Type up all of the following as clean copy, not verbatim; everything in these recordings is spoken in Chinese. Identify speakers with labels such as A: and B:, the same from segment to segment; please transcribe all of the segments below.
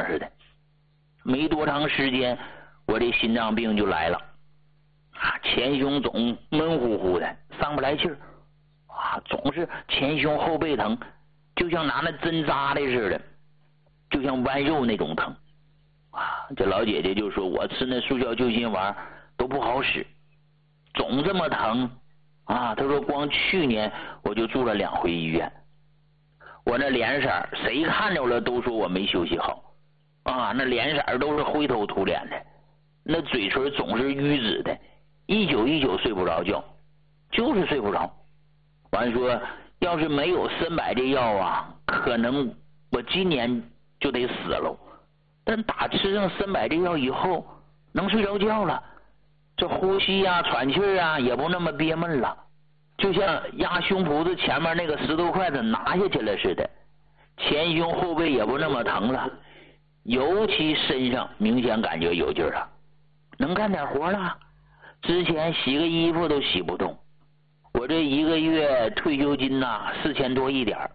A: 似的。没多长时间，我这心脏病就来了，前胸总闷乎乎的，上不来气儿，总是前胸后背疼，就像拿那针扎的似的，就像剜肉那种疼。这老姐姐就说我吃那速效救心丸都不好使，总这么疼她说光去年我就住了2回医院。我那脸色谁看着了都说我没休息好那脸色都是灰头土脸的，那嘴唇总是淤紫的，一宿睡不着觉，就是睡不着。完说要是没有参柏这药可能我今年就得死了。但打吃上参柏这药以后能睡着觉了，这呼吸喘气也不那么憋闷了，就像压胸脯子前面那个石头块子拿下去了似的，前胸后背也不那么疼了，尤其身上明显感觉有劲儿了，能干点活了。之前洗个衣服都洗不动，我这1个月退休金4000多一点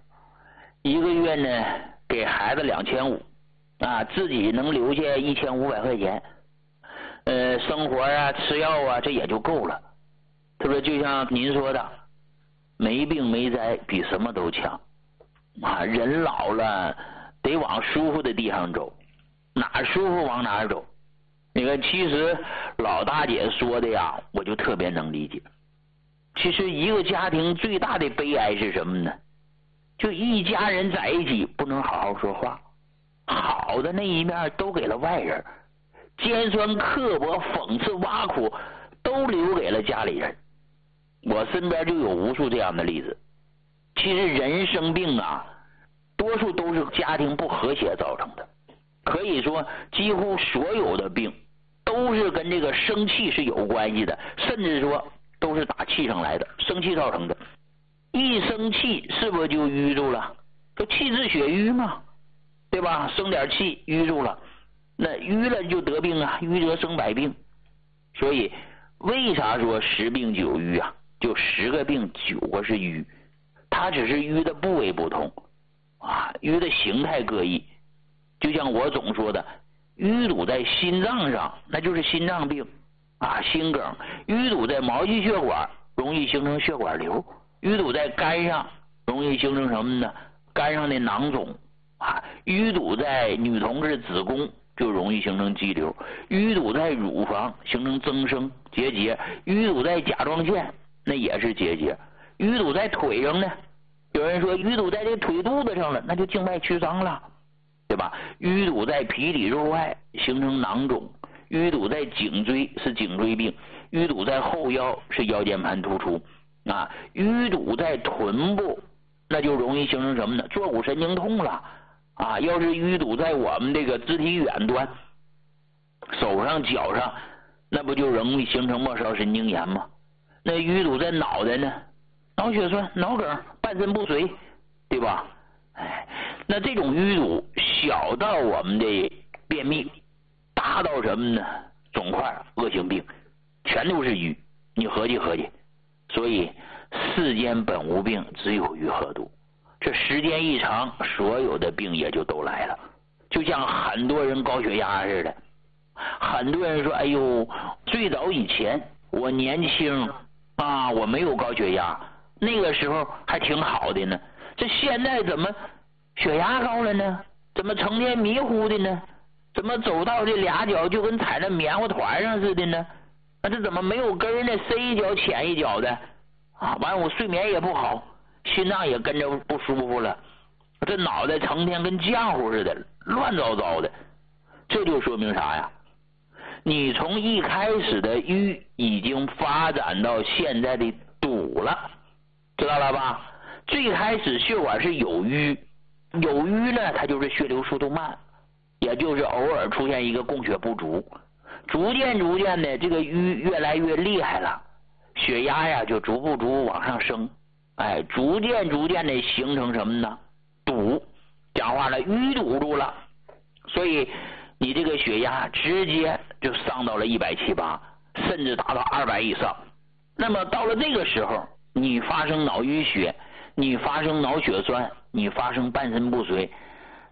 A: ，1个月呢给孩子2500自己能留下1500块钱，生活吃药这也就够了。他说就像您说的，没病没灾比什么都强人老了得往舒服的地方走，哪舒服往哪走。你看其实老大姐说的我就特别能理解。其实一个家庭最大的悲哀是什么呢？就一家人在一起不能好好说话，好的那一面都给了外人，尖酸刻薄讽刺挖苦都留给了家里人。我身边就有无数这样的例子。其实人生病多数都是家庭不和谐造成的，可以说几乎所有的病都是跟这个生气是有关系的，甚至说都是打气上来的，生气造成的。一生气是不是就淤住了？就气滞血瘀嘛，对吧？生点气淤住了，那淤了就得病淤则生百病。所以为啥说10病9瘀就10个病9个是瘀，它只是瘀的部位不同瘀的形态各异。就像我总说的，淤堵在心脏上那就是心脏病心梗；淤堵在毛细血管容易形成血管瘤；淤堵在肝上容易形成什么呢？肝上的囊肿淤堵在女同志子宫就容易形成肌瘤；淤堵在乳房形成增生结节；淤堵在甲状腺那也是结节；淤堵在腿上呢，有人说淤堵在这腿肚子上了，那就静脉曲张了，对吧？淤堵在皮里肉外形成囊肿；淤堵在颈椎是颈椎病；淤堵在后腰是腰间盘突出淤堵在臀部那就容易形成什么呢？坐骨神经痛了要是淤堵在我们这个肢体远端，手上脚上，那不就容易形成末梢神经炎吗？那淤堵在脑袋呢，脑血栓、脑梗、半身不遂，对吧？那这种淤堵小到我们的便秘，大到什么呢？肿块、恶性病，全都是瘀。你合计合计。所以世间本无病，只有瘀和堵。这时间一长，所有的病也就都来了。就像很多人高血压似的，很多人说哎呦，最早以前我年轻我没有高血压，那个时候还挺好的呢，这现在怎么血压高了呢？怎么成天迷糊的呢？怎么走到这俩脚就跟踩在棉花团上似的呢？这怎么没有根呢？塞一脚浅一脚的完我睡眠也不好，心脏也跟着不舒服了，这脑袋成天跟浆糊似的，乱糟糟的。这就说明啥呀？你从一开始的瘀已经发展到现在的堵了，知道了吧？最开始血管是有瘀，有瘀呢它就是血流速度慢，也就是偶尔出现一个供血不足，逐渐的这个瘀越来越厉害了，血压就逐步往上升，逐渐的形成什么呢？堵，讲话了，淤堵住了，所以你这个血压直接就上到了170、180，甚至达到200以上。那么到了这个时候，你发生脑淤血，你发生脑血栓，你发生半身不遂，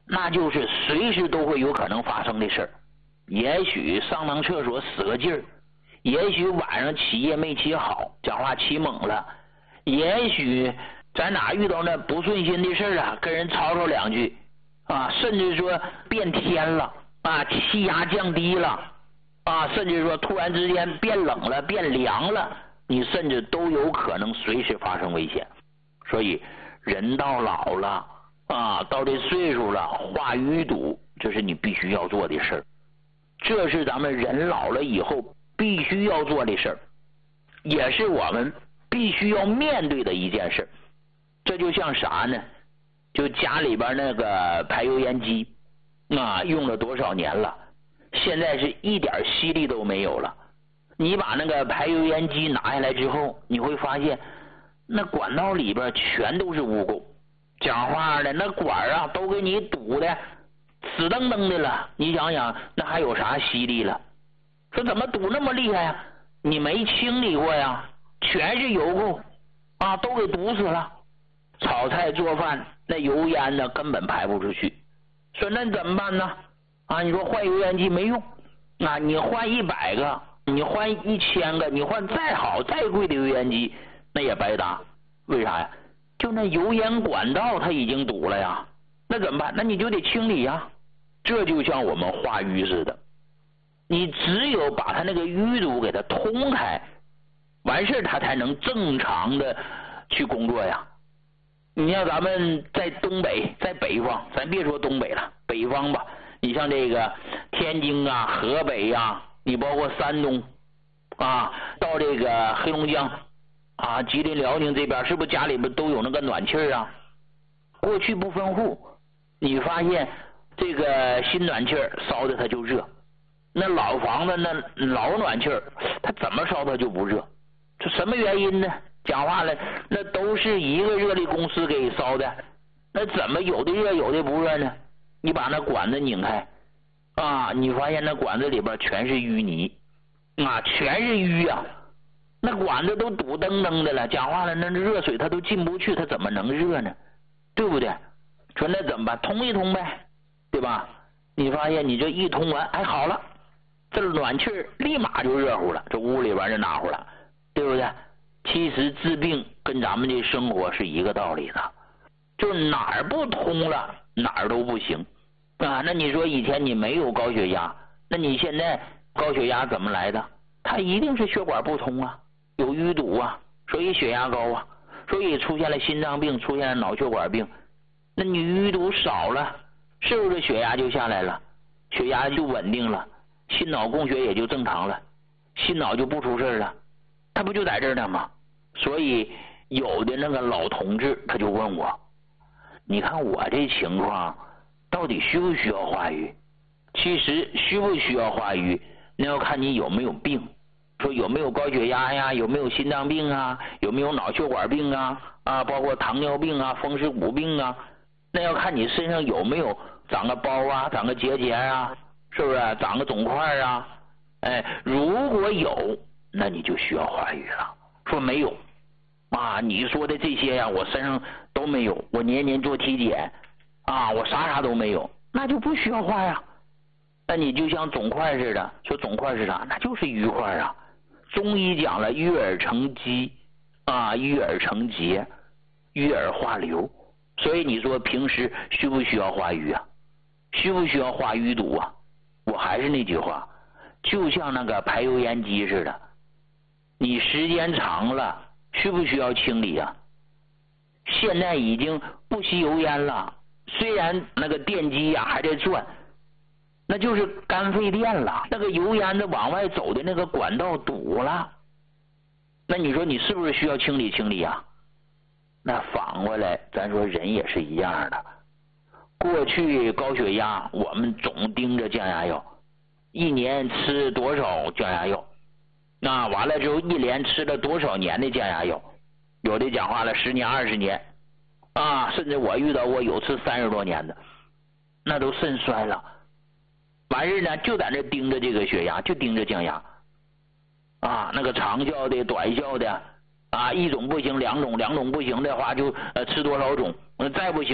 A: 那就是随时都会有可能发生的事儿。也许上趟厕所使个劲儿，也许晚上起夜没起好，讲话起猛了，也许在哪遇到那不顺心的事儿啊，跟人吵吵两句啊，甚至说变天了啊，气压降低了啊，甚至说突然之间变冷了变凉了，你甚至都有可能随时发生危险。所以人到老了啊，到这岁数了，化淤堵这是你必须要做的事儿，这是咱们人老了以后必须要做的事儿，也是我们必须要面对的一件事。这就像啥呢？就家里边那个排油烟机啊，用了多少年了，现在是一点吸力都没有了。你把那个排油烟机拿下来之后，你会发现那管道里边全都是污垢，讲话的那管啊都给你堵的死瞪瞪的了，你想想那还有啥吸力了？说怎么堵那么厉害呀？你没清理过呀，全是油垢啊，都给堵死了。炒菜做饭那油烟呢根本排不出去，说那怎么办呢？啊，你说换油烟机没用啊，你换100个，你换1000个，你换再好再贵的油烟机那也白搭。为啥呀？就那油烟管道它已经堵了呀，那怎么办？那你就得清理呀。这就像我们化瘀似的，你只有把它那个淤堵给它通开，完事它才能正常的去工作呀。你像咱们在东北，在北方，咱别说东北了，北方吧，你像这个天津啊、河北啊，你包括山东啊，到这个黑龙江啊、吉林、辽宁这边，是不是家里边都有那个暖气啊？过去不分户，你发现这个新暖气烧的它就热，那老房子那老暖气它怎么烧它就不热，这什么原因呢？讲话了，那都是一个热力公司给烧的，那怎么有的热有的不热呢？你把那管子拧开啊，你发现那管子里边全是淤泥啊，全是淤啊，那管子都堵登登的了，讲话了，那热水它都进不去，它怎么能热呢？对不对？说那怎么办？通一通呗，对吧？你发现你这一通完，哎，好了，这暖气立马就热乎了，这屋里边就暖和了，对不对？其实治病跟咱们的生活是一个道理的，就是哪儿不通了哪儿都不行啊。那你说以前你没有高血压，那你现在高血压怎么来的？它一定是血管不通啊，有淤堵啊，所以血压高啊，所以出现了心脏病，出现了脑血管病。那你淤堵少了，是不是血压就下来了，血压就稳定了，心脑供血也就正常了，心脑就不出事了，他不就在这儿呢吗？所以有的那个老同志他就问我，你看我这情况到底需不需要化瘀？其实需不需要化瘀那要看你有没有病，说有没有高血压呀，有没有心脏病啊，有没有脑血管病啊，包括糖尿病啊、风湿骨病啊，那要看你身上有没有长个包啊，长个结节啊，是不是长个肿块啊？哎，如果有那你就需要化瘀了。说没有啊，你说的这些呀，我身上都没有，我年年做体检啊，我啥都没有，那就不需要化呀。那你就像肿块似的，说肿块是啥？那就是瘀块啊。中医讲了，淤而成积啊，淤而成结，淤而化瘤。所以你说平时需不需要化瘀啊？需不需要化淤堵啊？我还是那句话，就像那个排油烟机似的，你时间长了需不需要清理啊？现在已经不吸油烟了，虽然那个电机啊还在转，那就是干废电了，那个油烟子往外走的那个管道堵了，那你说你是不是需要清理清理啊？那反过来咱说人也是一样的，过去高血压我们总盯着降压药，一年吃多少降压药，那完了之后一连吃了多少年的降压药，有的讲话了10年20年啊，甚至我遇到过有吃30多年的，那都肾衰了，完事呢就在那盯着这个血压，就盯着降压啊，那个长效的短效的啊，一种不行两种不行的话就吃多少种，再不行